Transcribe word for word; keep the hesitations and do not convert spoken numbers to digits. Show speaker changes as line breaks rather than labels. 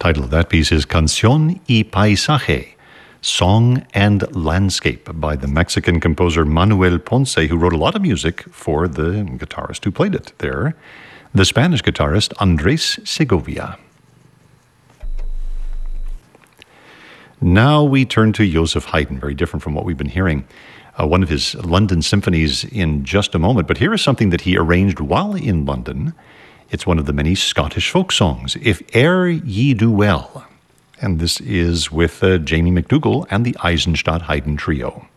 Title of that piece is Canción y Paisaje, Song and Landscape, by the Mexican composer Manuel Ponce, who wrote a lot of music for the guitarist who played it there, the Spanish guitarist Andres Segovia. Now we turn to Joseph Haydn, very different from what we've been hearing. Uh, one of his London symphonies in just a moment, but here is something that he arranged while in London. It's one of the many Scottish folk songs, If E'er Ye Do Well. And this is with uh, Jamie McDougall and the Eisenstadt Haydn Trio.